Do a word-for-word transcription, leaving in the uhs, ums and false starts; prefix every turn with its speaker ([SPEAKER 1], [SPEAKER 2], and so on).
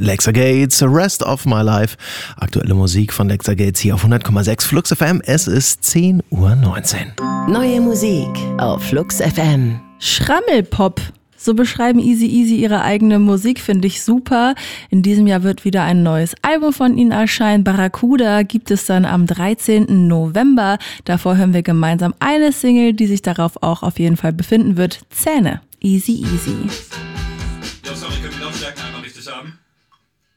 [SPEAKER 1] Lexa Gates, Rest of My Life. Aktuelle Musik von Lexa Gates hier auf hundert Komma sechs Flux F M. Es ist zehn Uhr neunzehn.
[SPEAKER 2] Neue Musik auf Flux F M.
[SPEAKER 3] Schrammelpop. So beschreiben Easy Easy ihre eigene Musik, finde ich super. In diesem Jahr wird wieder ein neues Album von ihnen erscheinen. Barracuda gibt es dann am dreizehnten November. Davor hören wir gemeinsam eine Single, die sich darauf auch auf jeden Fall befinden wird. Zähne. Easy Easy.